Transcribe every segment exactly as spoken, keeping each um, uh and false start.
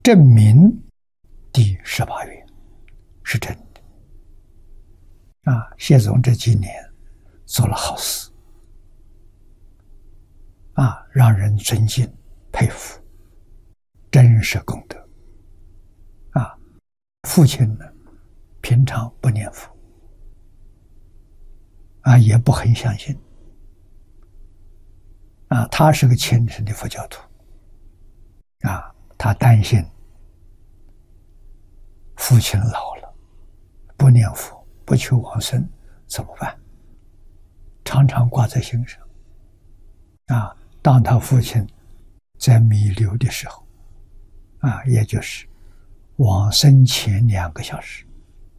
证明第十八愿是真的。啊，谢总这几年做了好事，啊，让人尊敬佩服，真是功德。啊，父亲呢，平常不念佛，啊，也不很相信。啊，他是个虔诚的佛教徒。啊，他担心父亲老了，不念佛，不求往生怎么办？常常挂在心上。啊，当他父亲在弥留的时候，啊，也就是往生前两个小时，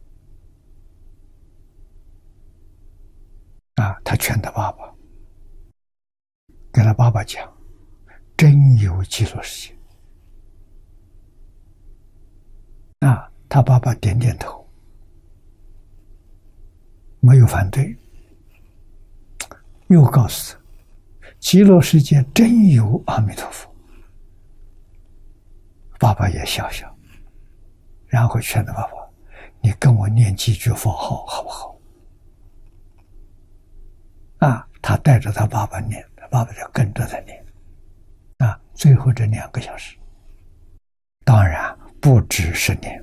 啊，他劝他爸爸，跟他爸爸讲，真有极乐世界。啊，他爸爸点点头，没有反对，又告诉他，极乐世界真有阿弥陀佛。爸爸也笑笑，然后劝他爸爸，你跟我念几句佛号好不好？啊，他带着他爸爸念，他爸爸就跟着他念。啊，最后这两个小时，当然不只是念。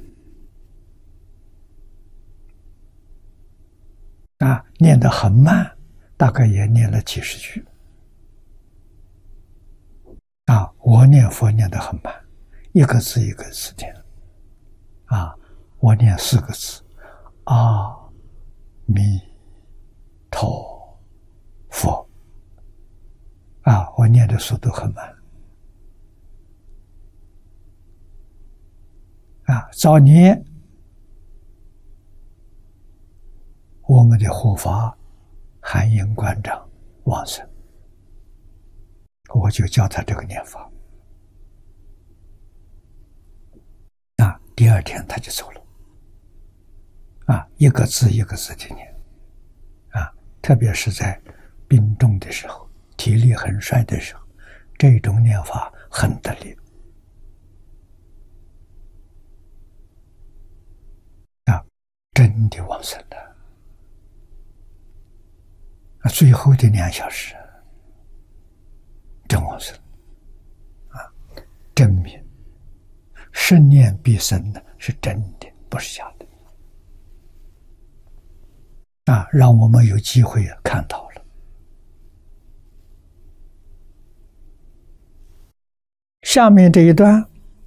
啊，念得很慢，大概也念了几十句。啊，我念佛念得很慢，一个字一个字念。啊，我念四个字，阿弥陀佛。啊，我念的速度很慢。啊，早年我们的护法韩英馆长往生，我就教他这个念法。啊，第二天他就走了。啊，一个字一个字的念。啊，特别是在病重的时候，体力很衰的时候，这种念法很得力。啊，真的往生了。啊，最后的两小时，真往生。啊，证明十念必生的是真的，不是假的。啊，让我们有机会看到了。下面这一段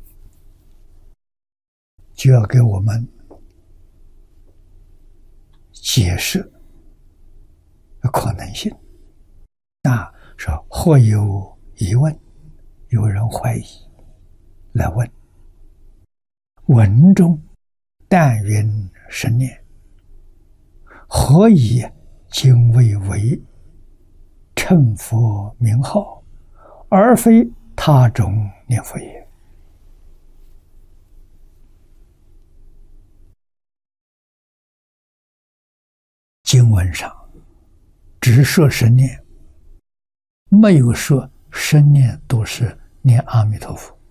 就要给我们解释可能性。啊，说或有疑问，有人怀疑来问，文中但云十念，何以今未为称佛名号，而非他种念佛也？经文上只说十念，没有说十念都是念阿弥陀佛。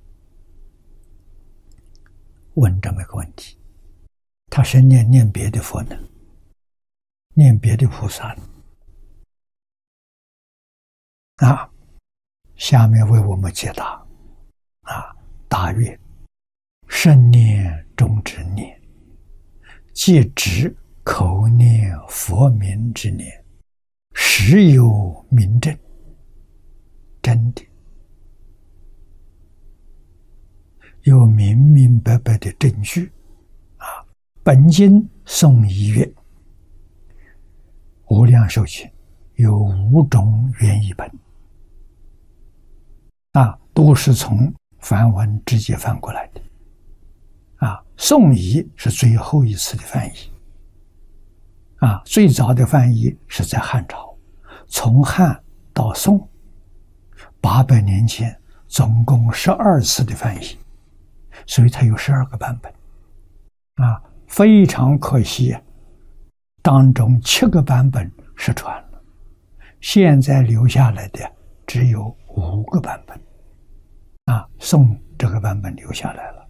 问这么一个问题，他是念念别的佛呢，念别的菩萨呢？啊，下面为我们解答。啊，答曰：圣念中之念，即指口念佛名之念，实有明证，真的有明明白白的证据。啊，本经颂仪曰：无量寿经有五种原译本。啊，都是从梵文直接翻过来的。啊，宋仪是最后一次的翻译。啊，最早的翻译是在汉朝，从汉到宋，八百年前，总共十二次的翻译，所以它有十二个版本。啊，非常可惜，当中七个版本失传了，现在留下来的只有五个版本。啊，宋这个版本留下来了。